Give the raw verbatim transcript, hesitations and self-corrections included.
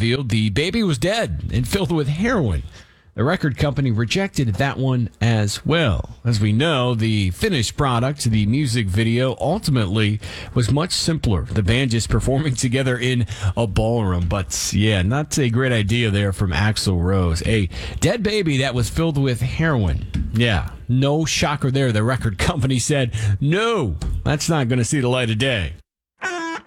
revealed the baby was dead and filled with heroin. The record company rejected that one as well. As we know, the finished product, the music video, ultimately was much simpler. The band just performing together in a ballroom. But yeah, not a great idea there from Axl Rose. A dead baby that was filled with heroin. Yeah, no shocker there. The record company said, no, that's not going to see the light of day.